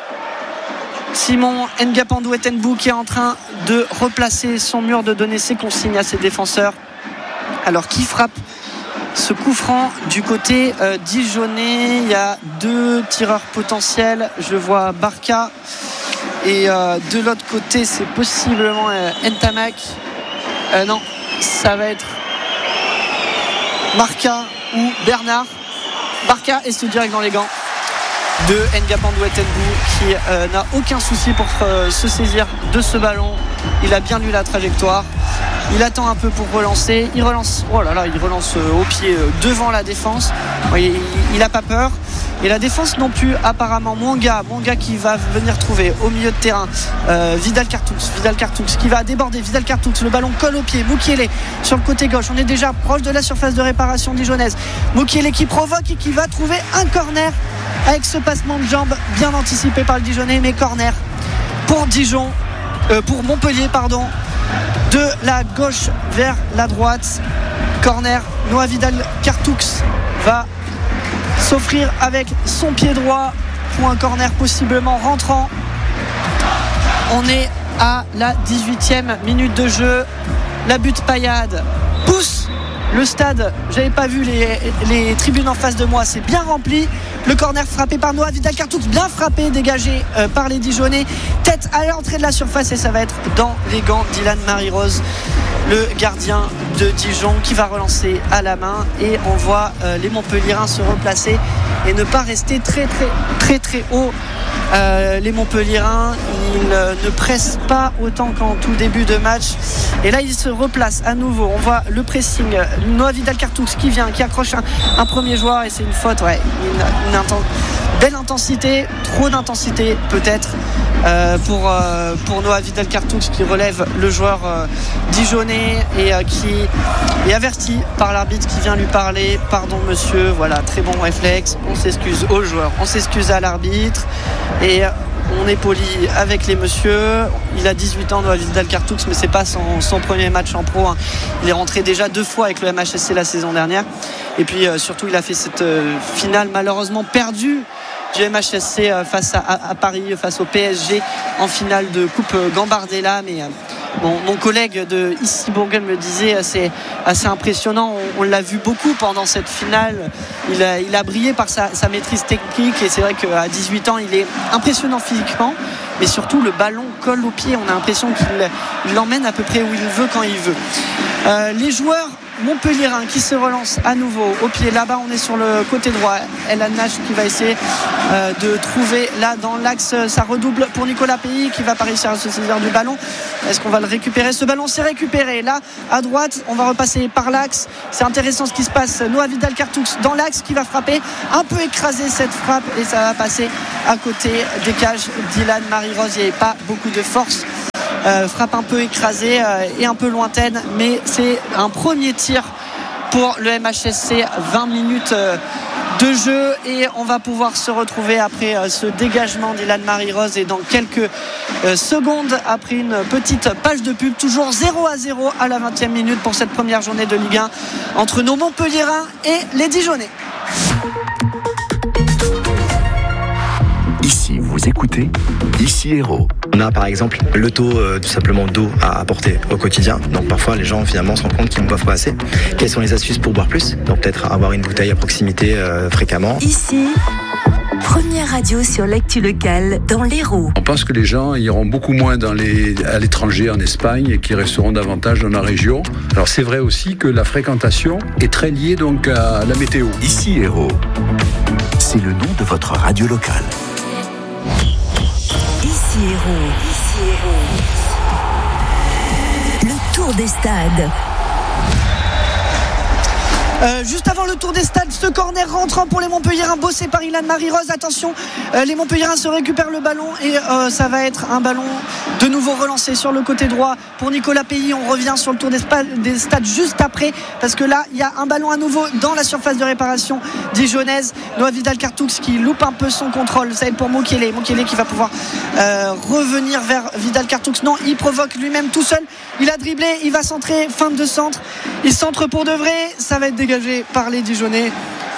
Simon Ngapandou Etenbou qui est en train de replacer son mur, de donner ses consignes à ses défenseurs. Alors qui frappe ce coup franc du côté euh, dijonnais? Il y a deux tireurs potentiels. Je vois Barca et euh, de l'autre côté c'est possiblement euh, Ntamak. Euh, non, ça va être Marca ou Bernard. Barca est direct dans les gants de Ngapandou Etenbou, qui euh, n'a aucun souci pour euh, se saisir de ce ballon. Il a bien lu la trajectoire. Il attend un peu pour relancer. Il relance. Oh là là, il relance euh, au pied euh, devant la défense. Il, il a pas peur. Et la défense non plus, apparemment. Mwanga, Mwanga qui va venir trouver au milieu de terrain euh, Vidal Cartoux. Vidal Cartoux qui va déborder. Vidal Cartoux, le ballon colle au pied. Mukiele sur le côté gauche. On est déjà proche de la surface de réparation dijonnaise. Mukiele qui provoque et qui va trouver un corner avec ce passement de jambes bien anticipé par le Dijonnais, mais corner pour Dijon, euh, pour Montpellier, pardon. De la gauche vers la droite, corner. Noah Vidal Cartoux va s'offrir avec son pied droit pour un corner possiblement rentrant. On est à la dix-huitième minute de jeu. La butte Payade pousse le stade. J'avais pas vu les, les tribunes en face de moi, c'est bien rempli. Le corner frappé par Noah Vidal Cartoux, bien frappé, dégagé euh, par les Dijonnais. Tête à l'entrée de la surface et ça va être dans les gants d'Ilan Marie-Rose, le gardien de Dijon, qui va relancer à la main. Et on voit euh, les Montpelliérains se replacer et ne pas rester très très très très haut. Euh, les Montpelliérains, ils euh, ne pressent pas autant qu'en tout début de match. Et là ils se replacent à nouveau. On voit le pressing, Noah Vidal Cartoux qui vient, qui accroche un, un premier joueur, et c'est une faute. Ouais, une, une inten- belle intensité, trop d'intensité peut-être euh, pour, euh, pour Noah Vidal Cartoux, qui relève le joueur euh, dijonnais et euh, qui est averti par l'arbitre qui vient lui parler. Pardon monsieur, voilà, très bon réflexe. On s'excuse au joueur, on s'excuse à l'arbitre. Et on est poli avec les messieurs. Il a dix-huit ans, Noah Vidal Cartoux, mais c'est pas son, son premier match en pro, hein. Il est rentré déjà deux fois avec le M H S C la saison dernière. Et puis euh, surtout il a fait cette euh, finale malheureusement perdue du M H S C euh, face à, à, à Paris, face au P S G en finale de Coupe Gambardella. Mais euh, Mon, mon collègue de ici Bourgogne me disait, c'est assez impressionnant. On, on l'a vu beaucoup pendant cette finale. Il a, il a brillé par sa, sa maîtrise technique, et c'est vrai qu'à dix-huit ans il est impressionnant physiquement, mais surtout le ballon colle au pied. On a l'impression qu'il l'emmène à peu près où il veut, quand il veut. Euh, les joueurs montpelliérains qui se relancent à nouveau au pied. Là-bas on est sur le côté droit. El Hanach qui va essayer euh, de trouver là dans l'axe. Ça redouble pour Nicolas Pays, qui va pas réussir à se saisir du ballon. Est-ce qu'on va le récupérer? Ce ballon s'est récupéré là à droite. On va repasser par l'axe. C'est intéressant ce qui se passe. Noah Vidal Cartoux dans l'axe qui va frapper, un peu écraser cette frappe, et ça va passer à côté des cages d'Ilan Marie-Rose. Il n'y avait pas beaucoup de force. Euh, frappe un peu écrasée euh, et un peu lointaine, mais c'est un premier tir pour le M H S C. Vingt minutes euh, de jeu et on va pouvoir se retrouver après euh, ce dégagement d'Ilan Marie-Rose et dans quelques euh, secondes après une petite page de pub. Toujours zéro à zéro à la vingtième minute pour cette première journée de Ligue un entre nos Montpelliérains et les Dijonais. Ici, vous écoutez Ici Héros. On a par exemple le taux euh, tout simplement d'eau à apporter au quotidien. Donc parfois les gens finalement se rendent compte qu'ils ne boivent pas assez. Quelles sont les astuces pour boire plus? Donc peut-être avoir une bouteille à proximité euh, fréquemment. Ici, première radio sur l'actu locale dans l'Hérault. On pense que les gens iront beaucoup moins dans les, à l'étranger, en Espagne, et qu'ils resteront davantage dans la région. Alors c'est vrai aussi que la fréquentation est très liée donc à la météo. Ici Héros, c'est le nom de votre radio locale. Ici Hérault. Ici Hérault. Le tour des stades. Euh, juste avant le tour des stades, ce corner rentrant pour les Montpelliérains, bossé par Ilan Marie-Rose. Attention, euh, les Montpelliérains se récupèrent le ballon et euh, ça va être un ballon de nouveau relancé sur le côté droit pour Nicolas Pays. On revient sur le tour des, spa- des stades juste après parce que là il y a un ballon à nouveau dans la surface de réparation dijonnaise. Noah Vidal-Cartoux qui loupe un peu son contrôle. Ça va être pour Mokele. Mokele qui va pouvoir euh, revenir vers Vidal-Cartoux. Non, il provoque lui-même tout seul. Il a dribblé, il va centrer, fin de centre. Il centre pour de vrai. Ça va être dégagé par les Dijonais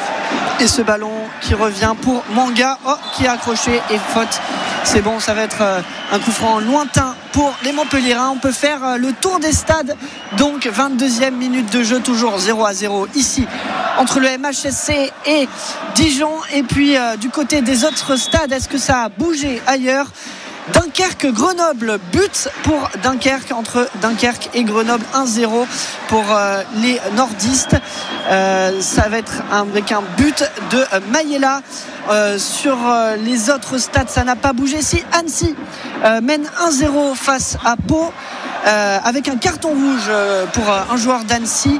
et ce ballon qui revient pour Manga, oh, qui est accroché et faute. C'est bon, ça va être euh, un coup franc lointain pour les Montpelliérains. On peut faire euh, le tour des stades, donc vingt-deuxième minute de jeu, toujours zéro à zéro ici entre le M H S C et Dijon. Et puis euh, du côté des autres stades, est-ce que ça a bougé ailleurs? Dunkerque-Grenoble, but pour Dunkerque, entre Dunkerque et Grenoble, un zéro pour euh, les nordistes. Euh, ça va être un, avec un but de euh, Mayela. Euh, sur euh, les autres stades, ça n'a pas bougé. Si Annecy euh, mène un zéro face à Pau, euh, avec un carton rouge euh, pour euh, un joueur d'Annecy.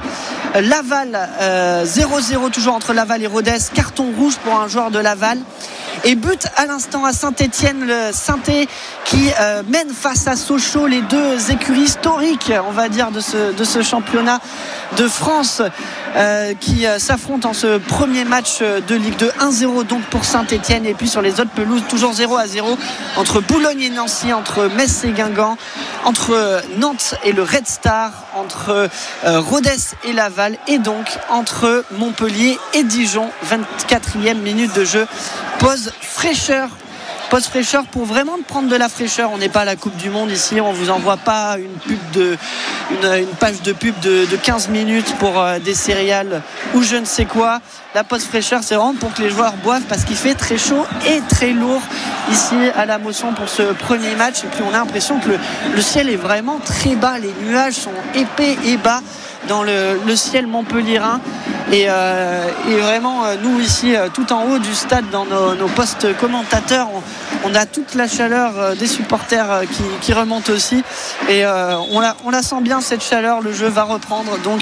Laval, euh, zéro zéro toujours entre Laval et Rodez, carton rouge pour un joueur de Laval. Et but à l'instant à Saint-Etienne, le Saint-Étienne qui euh, mène face à Sochaux, les deux écuries historiques, on va dire, de ce, de ce championnat de France euh, qui euh, s'affrontent en ce premier match de Ligue deux. un zéro donc pour Saint-Etienne. Et puis sur les autres pelouses, toujours zéro à zéro entre Boulogne et Nancy, entre Metz et Guingamp, entre Nantes et le Red Star, entre euh, Rodez et Laval, et donc entre Montpellier et Dijon. vingt-quatrième minute de jeu. Pause fraîcheur. Pause fraîcheur pour vraiment prendre de la fraîcheur. On n'est pas à la Coupe du Monde ici. On vous envoie pas une pub de une, une page de pub de, de quinze minutes pour euh, des céréales ou je ne sais quoi. La pause fraîcheur, c'est vraiment pour que les joueurs boivent parce qu'il fait très chaud et très lourd ici à la Mosson pour ce premier match. Et puis on a l'impression que le, le ciel est vraiment très bas. Les nuages sont épais et bas dans le, le ciel montpelliérain. Et, euh, et vraiment, euh, nous ici, euh, tout en haut du stade, dans nos, nos postes commentateurs, on, on a toute la chaleur euh, des supporters euh, qui, qui remonte aussi. Et euh, on, la, on la sent bien, cette chaleur. Le jeu va reprendre. Donc,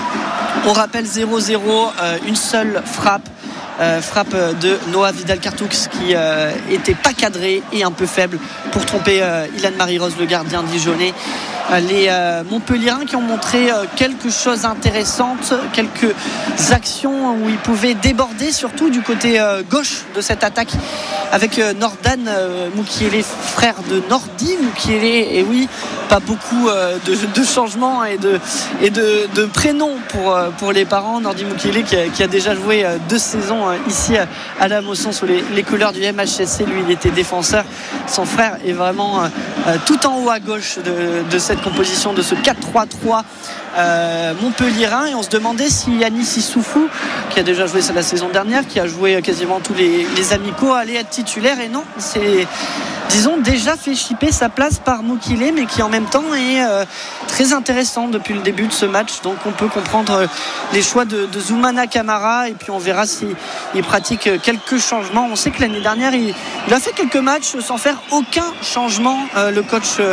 on rappelle zéro zéro, euh, une seule frappe. Euh, frappe de Noah Vidal-Cartoux qui euh, était pas cadré et un peu faible pour tromper euh, Ilan Marie-Rose, le gardien dijonnais. Euh, les euh, Montpelliérains qui ont montré euh, quelque chose d'intéressant, quelques actions où ils pouvaient déborder, surtout du côté euh, gauche de cette attaque avec euh, Nordan euh, Mukiele, frère de Nordi Mukiele. Et oui, pas beaucoup euh, de, de changements et de, et de, de prénoms pour, euh, pour les parents. Nordi Mukiele qui a, qui a déjà joué euh, deux saisons euh, ici euh, à la Mosson sous les, les couleurs du M H S C. Lui, il était défenseur. Son frère est vraiment euh, euh, tout en haut à gauche de, de cette composition, de ce quatre trois trois euh, montpelliérain. Et on se demandait si Yanis Issoufou, qui a déjà joué la saison dernière, qui a joué quasiment tous les, les amicaux, allait être titulaire. Et non, c'est, disons, déjà fait chipper sa place par Mokile, mais qui en même temps est euh, très intéressant depuis le début de ce match. Donc on peut comprendre les choix de, de Zoumana Camara, et puis on verra s'il pratique quelques changements. On sait que l'année dernière il, il a fait quelques matchs sans faire aucun changement, euh, le coach euh,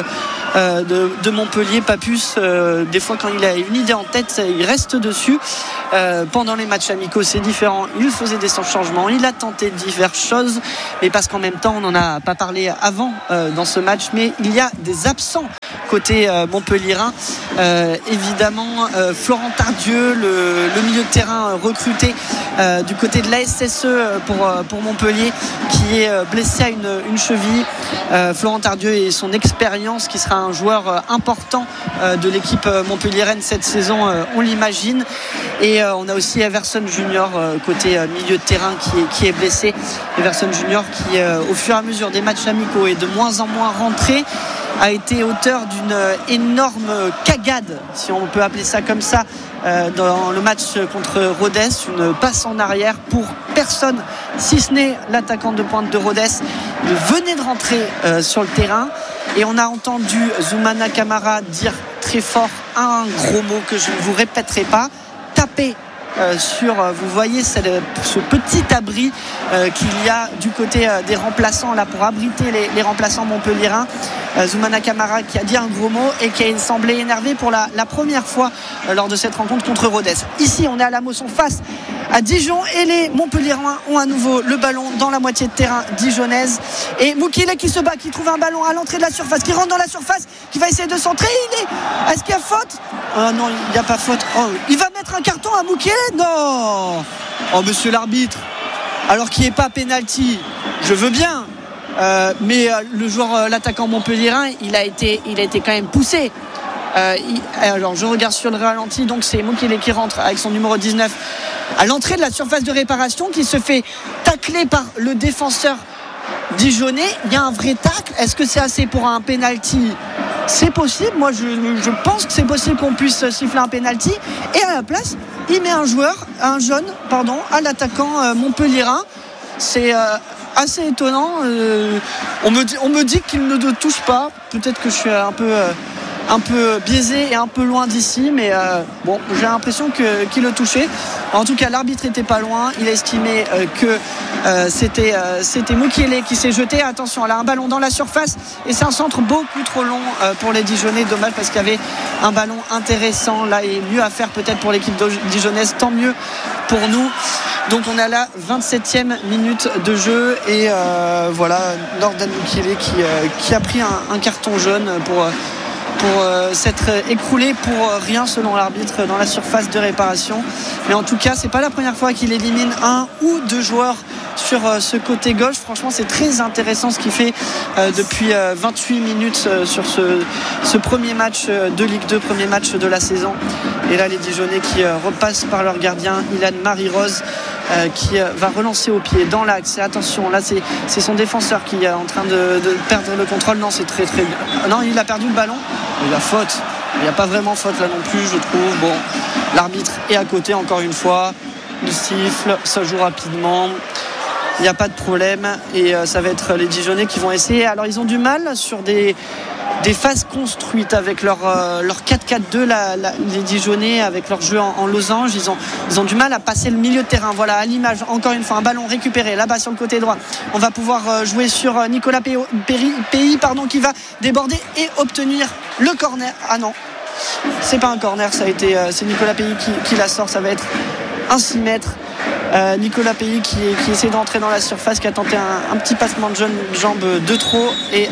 euh, de, de Montpellier. Papus, euh, des fois quand il a une idée en tête, il reste dessus. Euh, pendant les matchs amicaux, c'est différent. Il faisait des changements, il a tenté diverses choses, mais parce qu'en même temps, on n'en a pas parlé avant euh, dans ce match, mais il y a des absents côté euh, montpelliérain. Euh, évidemment, euh, Florent Tardieu, le, le milieu de terrain recruté euh, du côté de l'A S S E pour, pour Montpellier, qui est blessé à une, une cheville. Euh, Florent Tardieu et son expérience, qui sera un joueur important euh, de l'équipe montpelliéraine cette saison, euh, on l'imagine. Et euh, on a aussi Everson Junior euh, côté euh, milieu de terrain qui est, qui est blessé. Everson Junior qui, euh, au fur et à mesure des matchs amicaux, est de moins en moins rentré, a été auteur d'une énorme cagade, si on peut appeler ça comme ça, euh, dans le match contre Rodez. Une passe en arrière pour personne, si ce n'est l'attaquant de pointe de Rodez. Il venait de rentrer euh, sur le terrain et on a entendu Zoumana Camara dire très fort un gros mot que je ne vous répéterai pas, taper Euh, sur, euh, vous voyez c'est le, ce petit abri euh, qu'il y a du côté euh, des remplaçants là pour abriter les, les remplaçants montpelliérains. euh, Zoumana Camara qui a dit un gros mot et qui a semblé énervé pour la, la première fois euh, lors de cette rencontre contre Rodez. Ici on est à la Mosson face à Dijon et les Montpelliérains ont à nouveau le ballon dans la moitié de terrain dijonnaise et Moukile qui se bat, qui trouve un ballon à l'entrée de la surface, qui rentre dans la surface, qui va essayer de centrer. Il est... Est-ce qu'il y a faute? euh, Non, il n'y a pas faute. Oh, il va mettre un carton à Moukile? Non. Oh monsieur l'arbitre, alors qu'il n'y ait pas pénalty, je veux bien, euh, mais euh, le joueur, euh, l'attaquant montpelliérain, il a été, il a été quand même poussé. Euh, il, alors je regarde sur le ralenti, donc c'est Moukile qui rentre avec son numéro dix-neuf à l'entrée de la surface de réparation, qui se fait tacler par le défenseur dijonnais. Il y a un vrai tacle. Est-ce que c'est assez pour un penalty? C'est possible, moi je, je pense que c'est possible qu'on puisse siffler un penalty, et à la place il met un joueur, un jeune pardon, à l'attaquant euh, montpelliérain. C'est euh, assez étonnant. euh, on, me dit, on me dit qu'il ne touche pas. Peut-être que je suis un peu euh, un peu biaisé et un peu loin d'ici, mais euh, bon, j'ai l'impression que, qu'il le touchait. En tout cas, l'arbitre était pas loin. Il a estimé euh, que euh, c'était, euh, c'était Moukile qui s'est jeté. Attention, elle a un ballon dans la surface et c'est un centre beaucoup trop long euh, pour les Dijonnais. Dommage, parce qu'il y avait un ballon intéressant là et mieux à faire peut-être pour l'équipe dijonnaise. Tant mieux pour nous. Donc on est à la vingt-septième minute de jeu et euh, voilà, Nordan Moukile qui, euh, qui a pris un, un carton jaune pour... Euh, pour euh, s'être écroulé pour rien selon l'arbitre dans la surface de réparation. Mais en tout cas, c'est pas la première fois qu'il élimine un ou deux joueurs sur euh, ce côté gauche. Franchement, c'est très intéressant ce qu'il fait euh, depuis euh, vingt-huit minutes euh, sur ce, ce premier match euh, de Ligue deux, premier match de la saison. Et là, les Dijonnais qui euh, repassent par leur gardien, Ilan Marie-Rose, euh, qui euh, va relancer au pied dans l'axe. Et attention, là, c'est, c'est son défenseur qui est en train de, de perdre le contrôle. Non, c'est très très bien. Non, il a perdu le ballon. Il y a faute. Il n'y a pas vraiment faute là non plus, je trouve. Bon, l'arbitre est à côté encore une fois. Il siffle, ça joue rapidement. Il n'y a pas de problème. Et euh, ça va être les Dijonnais qui vont essayer. Alors, ils ont du mal sur des, des phases construites avec leur, euh, leur quatre quatre deux, la, la, les Dijonnais, avec leur jeu en, en losange. Ils ont, ils ont du mal à passer le milieu de terrain. Voilà, à l'image, encore une fois, un ballon récupéré là-bas sur le côté droit. On va pouvoir euh, jouer sur euh, Nicolas Pays, pardon, qui va déborder et obtenir le corner. Ah non, c'est pas un corner, ça a été, euh, c'est Nicolas Pays qui, qui la sort. Ça va être un six mètres. Euh, Nicolas Pays qui, qui essaie d'entrer dans la surface, qui a tenté un, un petit passement de jambe de trop, et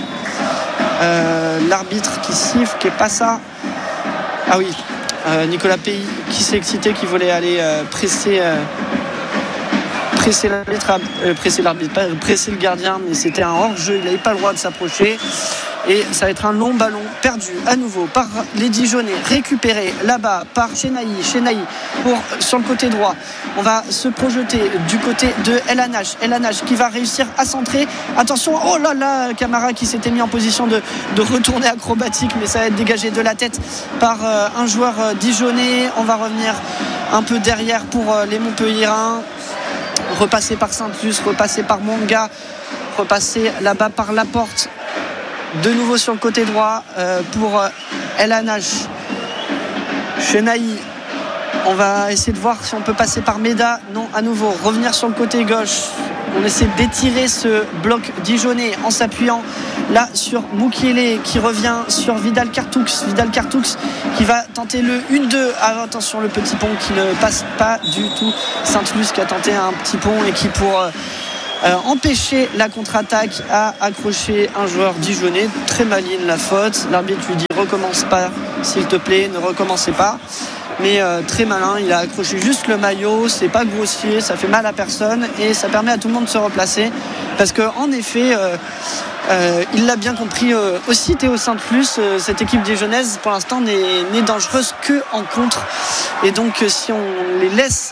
euh, l'arbitre qui siffle, qui est pas ça. Ah oui, euh, Nicolas Pays qui s'est excité, qui voulait aller euh, presser euh, presser l'arbitre, euh, presser l'arbitre, pas presser le gardien, mais c'était un hors-jeu, il n'avait pas le droit de s'approcher. Et ça va être un long ballon perdu à nouveau par les Dijonnais, récupéré là-bas par Chenaï. Chenaï pour, sur le côté droit. On va se projeter du côté de El Hanach. El Hanach qui va réussir à centrer. Attention, oh là là, Camara qui s'était mis en position de, de retourner acrobatique, mais ça va être dégagé de la tête par euh, un joueur euh, dijonnais. On va revenir un peu derrière pour euh, les Montpelliérains. Repasser par Saint-Luce, repasser par Monga, repasser là-bas par Laporte. De nouveau sur le côté droit euh, pour euh, El Hanach. Chenaï. On va essayer de voir si on peut passer par Meda. Non, à nouveau, revenir sur le côté gauche. On essaie d'étirer ce bloc dijonnais en s'appuyant là sur Mukiele qui revient sur Vidal Cartoux. Vidal Cartoux qui va tenter le un deux. Ah, attention, le petit pont qui ne passe pas du tout. Sainte-Luce qui a tenté un petit pont et qui pour euh, euh, empêcher la contre-attaque a accroché un joueur dijonnais. Très maligne la faute. L'arbitre lui dit recommence pas s'il te plaît, ne recommencez pas. Mais euh, très malin, il a accroché juste le maillot, c'est pas grossier, ça fait mal à personne et ça permet à tout le monde de se replacer parce qu'en effet euh, euh, il l'a bien compris euh, aussi Théo Sainte-Luce, euh, cette équipe dijonnaise pour l'instant n'est, n'est dangereuse que en contre et donc euh, si on les laisse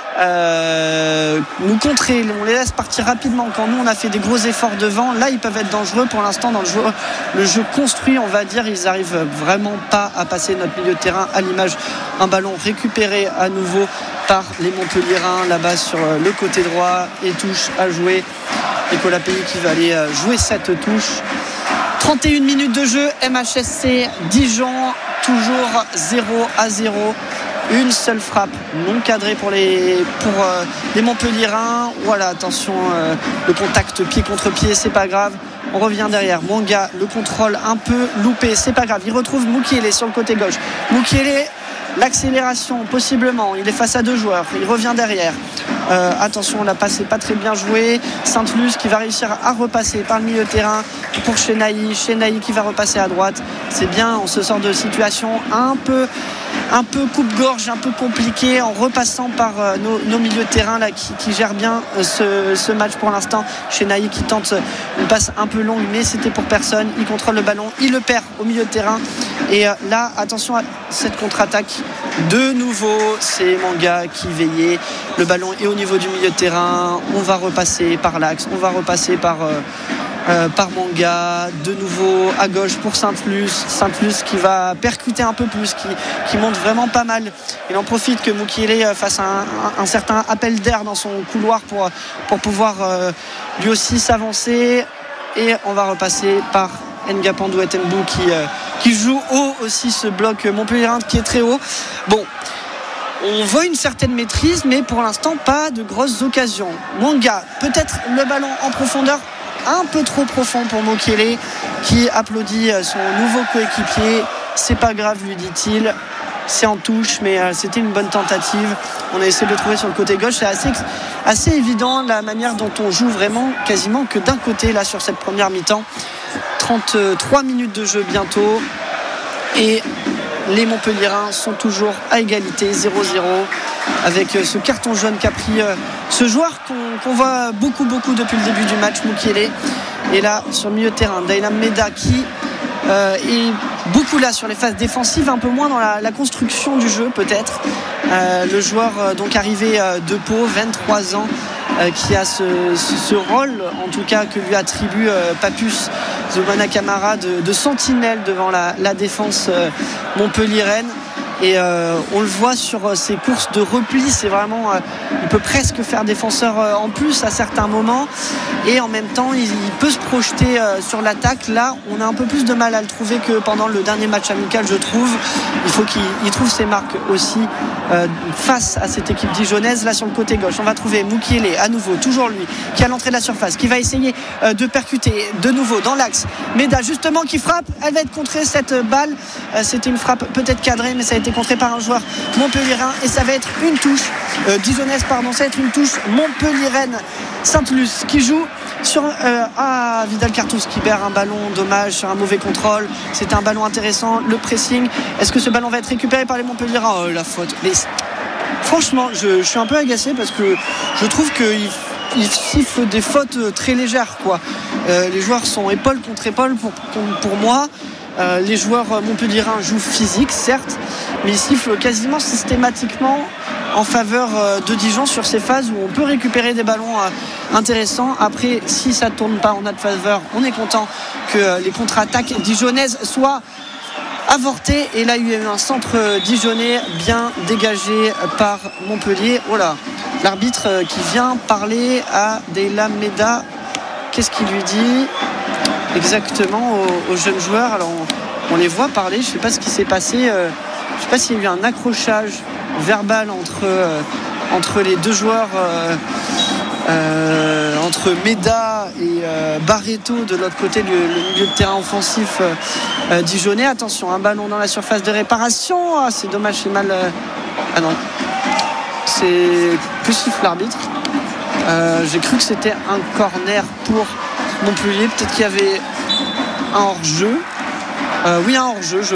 Euh, nous contrer, on les laisse partir rapidement quand nous on a fait des gros efforts devant, là ils peuvent être dangereux. Pour l'instant dans le jeu, le jeu construit on va dire, ils arrivent vraiment pas à passer notre milieu de terrain, à l'image un ballon récupéré à nouveau par les Montpelliérains là-bas sur le côté droit et touche à jouer. Nicolas Pays qui va aller jouer cette touche. Trente et une minutes de jeu, M H S C Dijon toujours zéro à zéro. Une seule frappe non cadrée pour les, pour, euh, les Montpelliérains. Voilà, attention, euh, le contact pied contre pied, c'est pas grave. On revient derrière. Mwanga, le contrôle un peu loupé, c'est pas grave. Il retrouve Mukiele sur le côté gauche. Mukiele, l'accélération, possiblement. Il est face à deux joueurs. Il revient derrière. Euh, attention, la passe n'est pas très bien jouée. Sainte-Luce qui va réussir à repasser par le milieu de terrain pour Chenaï. Chenaï qui va repasser à droite. C'est bien, on se sort de situation un peu, un peu coupe-gorge, un peu compliqué en repassant par euh, nos, nos milieux de terrain là, qui, qui gèrent bien euh, ce, ce match pour l'instant. Chenaï qui tente une passe un peu longue, mais c'était pour personne. Il contrôle le ballon, il le perd au milieu de terrain. Et euh, là, attention à cette contre-attaque. De nouveau, c'est Mwanga qui veillait. Le ballon est au niveau du milieu de terrain. On va repasser par l'axe. On va repasser par, euh, euh, par Mwanga. De nouveau à gauche pour Sainte-Luce. Sainte-Luce qui va percuter un peu plus, qui, qui monte vraiment pas mal. Il en profite que Mukiele fasse un, un, un certain appel d'air dans son couloir pour, pour pouvoir euh, lui aussi s'avancer. Et on va repasser par Ngapandou Etenbou qui, euh, qui joue haut aussi, ce bloc Montpelliérain qui est très haut. Bon, on voit une certaine maîtrise, mais pour l'instant pas de grosses occasions. Mwanga, peut-être le ballon en profondeur, un peu trop profond pour Mukiele qui applaudit son nouveau coéquipier. C'est pas grave, lui dit-il. C'est en touche, mais euh, c'était une bonne tentative. On a essayé de le trouver sur le côté gauche. C'est assez, assez évident la manière dont on joue vraiment quasiment que d'un côté là sur cette première mi-temps. trente-trois minutes de jeu bientôt et les Montpelliérains sont toujours à égalité zéro zéro avec ce carton jaune qu'a pris ce joueur qu'on, qu'on voit beaucoup beaucoup depuis le début du match, Mukiele. Et là sur le milieu de terrain, Dailam Meda qui euh, est beaucoup là sur les phases défensives, un peu moins dans la, la construction du jeu peut-être. Euh, le joueur euh, donc arrivé euh, de Pau, vingt-trois ans, euh, qui a ce, ce rôle en tout cas que lui attribue euh, Papus Zoumana Camara de, de sentinelle devant la, la défense euh, montpelliéraine. Et euh, on le voit sur ses courses de repli, c'est vraiment euh, il peut presque faire défenseur euh, en plus à certains moments, et en même temps il, il peut se projeter euh, sur l'attaque. Là on a un peu plus de mal à le trouver que pendant le dernier match amical, je trouve. Il faut qu'il il trouve ses marques aussi euh, face à cette équipe dijonnaise. Là sur le côté gauche on va trouver Mukiele à nouveau, toujours lui qui est à l'entrée de la surface, qui va essayer euh, de percuter de nouveau dans l'axe. Meda justement qui frappe, elle va être contrée cette balle. euh, c'était une frappe peut-être cadrée, mais ça a été contré par un joueur montpelliérain et ça va être une touche euh, dijonnaise pardon, ça va être une touche montpelliéraine. Sainte-Luce qui joue sur euh, ah, Vidal Cartoux qui perd un ballon, dommage, sur un mauvais contrôle. C'était un ballon intéressant, le pressing. Est-ce que ce ballon va être récupéré par les Montpelliérains? Oh, la faute. Mais franchement je, je suis un peu agacé parce que je trouve qu'il il siffle des fautes très légères quoi. Euh, les joueurs sont épaule contre épaule pour, pour, pour moi. Euh, les joueurs montpelliérains jouent physique certes, mais ils sifflent quasiment systématiquement en faveur euh, de Dijon sur ces phases où on peut récupérer des ballons euh, intéressants. Après si ça ne tourne pas en notre faveur, on est content que euh, les contre-attaques dijonnaises soient avortées. Et là il y a eu un centre dijonnais bien dégagé par Montpellier. Oh là, l'arbitre euh, qui vient parler à Dailam Meda. Qu'est-ce qu'il lui dit exactement aux, aux jeunes joueurs? Alors on, on les voit parler, je ne sais pas ce qui s'est passé, euh, je ne sais pas s'il y a eu un accrochage verbal entre, euh, entre les deux joueurs, euh, euh, entre entre Meda et euh, Barreto de l'autre côté, le, le milieu de terrain offensif euh, euh, dijonnais. Attention, un ballon dans la surface de réparation. Ah, c'est dommage, c'est mal. Euh... Ah non, c'est plus siffle l'arbitre. Euh, j'ai cru que c'était un corner pour Montpellier. Peut-être qu'il y avait un hors-jeu. Euh, oui, un hors-jeu. Je